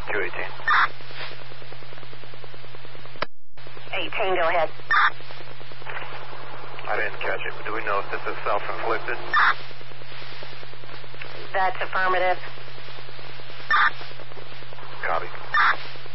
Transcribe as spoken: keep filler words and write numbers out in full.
two eighteen. eighteen, go ahead. I didn't catch it, but do we know if this is self-inflicted? That's affirmative. Copy.